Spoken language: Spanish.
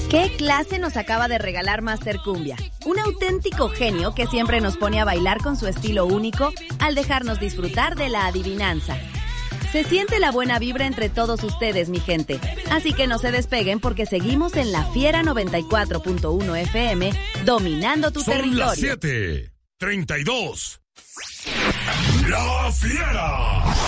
¿Qué clase nos acaba de regalar Master Cumbia? Un auténtico genio que siempre nos pone a bailar con su estilo único al dejarnos disfrutar de la adivinanza. Se siente la buena vibra entre todos ustedes, mi gente. Así que no se despeguen porque seguimos en La Fiera 94.1 FM, dominando tu territorio. Son las 7:32. La Fiera.